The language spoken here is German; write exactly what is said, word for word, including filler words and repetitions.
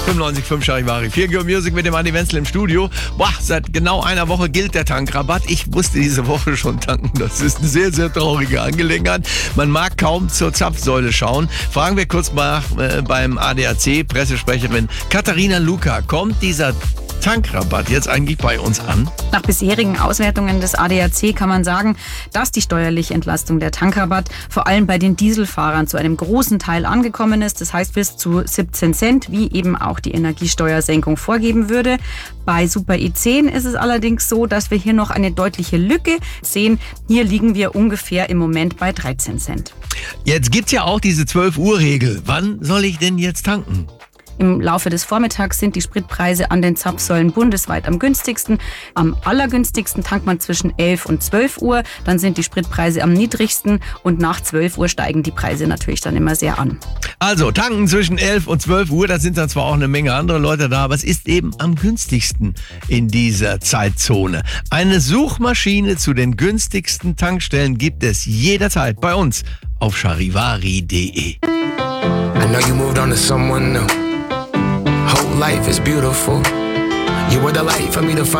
fünfundneunzig Komma fünf Charivari. vier Go Music mit dem Andi Wenzel im Studio. Boah, seit genau einer Woche gilt der Tankrabatt. Ich musste diese Woche schon tanken. Das ist eine sehr, sehr traurige Angelegenheit. Man mag kaum zur Zapfsäule schauen. Fragen wir kurz mal äh, beim A D A C, Pressesprecherin Katharina Luca. Kommt dieser Tankrabatt jetzt eigentlich bei uns an? Nach bisherigen Auswertungen des A D A C kann man sagen, dass die steuerliche Entlastung der Tankrabatt vor allem bei den Dieselfahrern zu einem großen Teil angekommen ist. Das heißt bis zu siebzehn Cent, wie eben auch die Energiesteuersenkung vorgeben würde. Bei Super E zehn ist es allerdings so, dass wir hier noch eine deutliche Lücke sehen. Hier liegen wir ungefähr im Moment bei dreizehn Cent. Jetzt gibt's ja auch diese zwölf Uhr Regel. Wann soll ich denn jetzt tanken? Im Laufe des Vormittags sind die Spritpreise an den Zapfsäulen bundesweit am günstigsten. Am allergünstigsten tankt man zwischen elf und zwölf Uhr. Dann sind die Spritpreise am niedrigsten und nach zwölf Uhr steigen die Preise natürlich dann immer sehr an. Also tanken zwischen elf und zwölf Uhr, da sind dann zwar auch eine Menge andere Leute da, aber es ist eben am günstigsten in dieser Zeitzone. Eine Suchmaschine zu den günstigsten Tankstellen gibt es jederzeit bei uns auf charivari punkt de. I know you moved on to someone new. Whole life is beautiful. You were the light for me to find.